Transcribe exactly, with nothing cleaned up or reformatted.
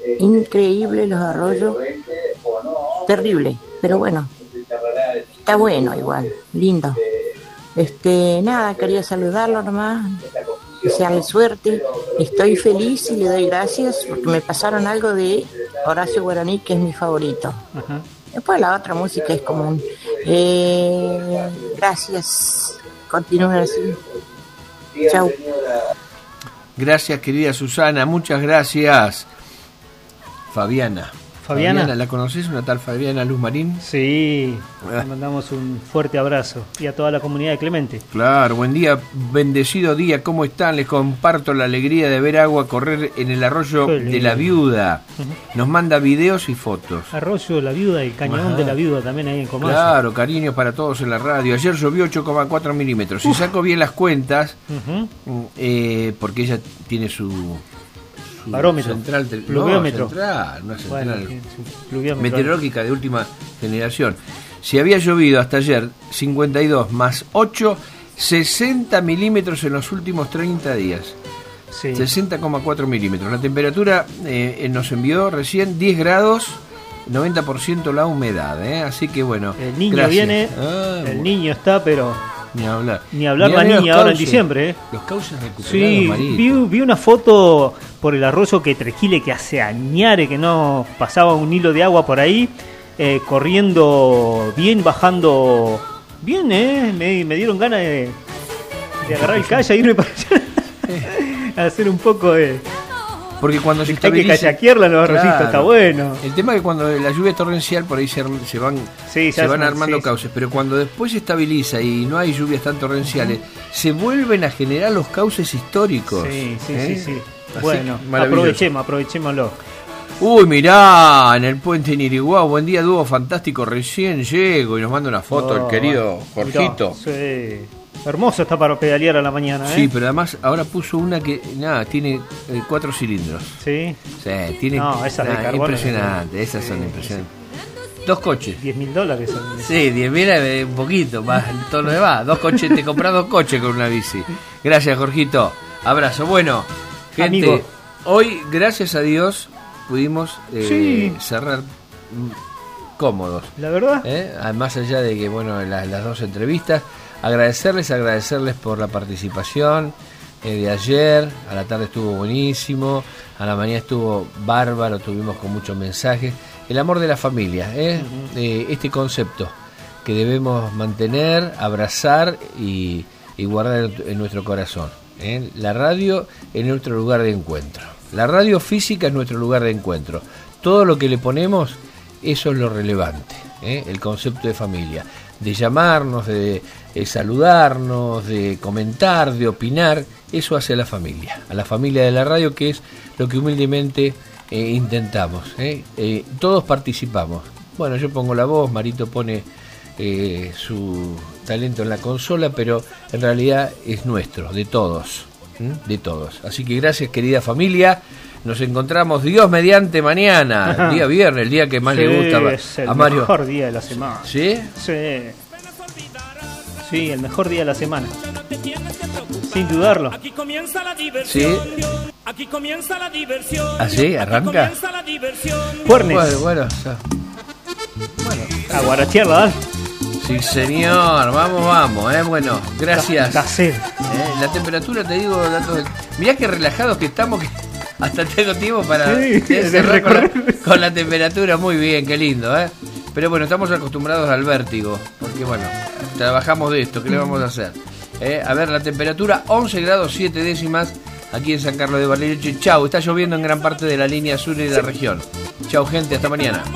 increíble los arroyos, terrible, pero bueno, está bueno igual, lindo. Este, nada, quería saludarlo nomás, desearle suerte, estoy feliz y le doy gracias porque me pasaron algo de Horacio Guaraní, que es mi favorito. Ajá. Después la otra música es común. Eh, gracias, continúen así. Chau. Gracias, querida Susana, muchas gracias. Fabiana. Fabiana. Fabiana, ¿la conoces? Una tal Fabiana Luz Marín. Sí, Ah. le mandamos un fuerte abrazo y a toda la comunidad de Clemente. Claro, buen día, bendecido día, ¿cómo están? Les comparto la alegría de ver agua correr en el arroyo de la Viuda. Uh-huh. Nos manda videos y fotos. Arroyo de la Viuda y Cañón Ajá. de la Viuda también ahí en Comayo. Claro, cariños para todos en la radio. Ayer llovió ocho coma cuatro milímetros. Si saco bien las cuentas, Uh-huh. eh, porque ella tiene su... su Barómetro. Central, te- Pluviómetro. No, central, una central Bueno, sí, su pluviómetro. meteorológica de última generación. Si había llovido hasta ayer cincuenta y dos más ocho, sesenta milímetros en los últimos treinta días. Sí. sesenta coma cuatro milímetros. La temperatura eh, eh, nos envió recién diez grados, noventa por ciento la humedad. ¿eh? Así que bueno. El niño gracias. viene, Ah, el bueno, niño está, pero Ni hablar. ni hablar Ni la hablar niña los ahora en cauces. diciembre. ¿eh? Los cauces recuperados, Sí, Marito. vi, vi una foto por el arroyo que Trejile, que hace añare que no pasaba un hilo de agua por ahí, eh, corriendo bien, bajando bien, ¿eh? Me, me dieron ganas de, de agarrar el kayak e irme para allá. A hacer un poco de... Porque cuando se Hay que estabiliza... kayakearla en los arroyitos, Claro. está bueno. El tema es que cuando la lluvia es torrencial por ahí se, arm- se van, Sí, se ya van se- armando sí, cauces, pero cuando después se estabiliza y no hay lluvias tan torrenciales, se vuelven a generar los cauces históricos. Sí, sí, ¿eh? sí, sí. Así Bueno, que maravilloso. aprovechemos, aprovechémoslo. Uy, mirá, en el puente Niriguá, buen día, dúo fantástico, recién llego y nos manda una foto el Oh, querido mirá, Jorgito. sí. Hermoso está para pedalear a la mañana, ¿eh? Sí, pero además ahora puso una que, nada, tiene eh, cuatro cilindros. Sí, Sí, tiene... No, esas de nada, carbono. impresionante, esas son Sí, impresionantes. Dos coches. diez mil dólares. son- Sí, diez mil eh, un poquito, más todo lo demás. Dos coches, te compras dos coches con una bici. Gracias, Jorgito. Abrazo. Bueno, gente, Amigo. hoy, gracias a Dios, pudimos eh, Sí. cerrar mm, cómodos. La verdad, ¿eh? Más allá de que, bueno, la- las dos entrevistas, agradecerles, agradecerles por la participación eh, de ayer. A la tarde estuvo buenísimo, a la mañana estuvo bárbaro, tuvimos con muchos mensajes. El amor de la familia, ¿eh? Eh, este concepto que debemos mantener, abrazar y, y guardar en, en nuestro corazón. ¿eh? La radio es nuestro lugar de encuentro. La radio física es nuestro lugar de encuentro. Todo lo que le ponemos, eso es lo relevante, ¿eh? El concepto de familia. De llamarnos, de, de saludarnos, de comentar, de opinar, eso hace a la familia, a la familia de la radio, que es lo que humildemente eh, intentamos. ¿eh? Eh, todos participamos. Bueno, yo pongo la voz, Marito pone eh, su talento en la consola, pero en realidad es nuestro, de todos, ¿m? de todos. Así que gracias, querida familia. Nos encontramos Dios mediante mañana, el día viernes, el día que más sí, le gusta es el a Mario. mejor día de la semana. ¿Sí? Sí. Sí, el mejor día de la semana. Sin dudarlo. Aquí comienza la diversión. Sí. Aquí comienza la diversión. ¿Ah, sí? ¿Arranca? Aquí comienza la diversión. Juernes. Bueno, bueno, ya. A guarachearla, dale. Sí, señor, vamos, vamos, eh. Bueno, gracias. Da sed. Eh, la temperatura, te digo, datos. Mirá qué relajados que estamos, que hasta tengo tiempo para Sí, eh, de cerrar con la, recorrer. con la temperatura. Muy bien, qué lindo, ¿eh? Pero bueno, estamos acostumbrados al vértigo, porque bueno, trabajamos de esto, ¿qué le vamos a hacer? Eh, a ver, la temperatura once grados siete décimas aquí en San Carlos de Bariloche. Chau, está lloviendo en gran parte de la línea sur y de la región. Chau, gente, hasta mañana.